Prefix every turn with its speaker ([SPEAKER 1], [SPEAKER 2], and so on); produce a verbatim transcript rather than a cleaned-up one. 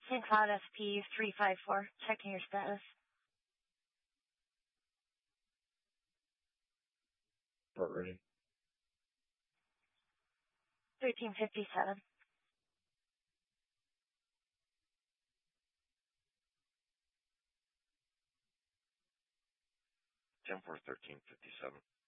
[SPEAKER 1] Saint Cloud S P three five four, checking your status.
[SPEAKER 2] Port ready.
[SPEAKER 1] thirteen fifty-seven.
[SPEAKER 3] ten four thirteen fifty-seven.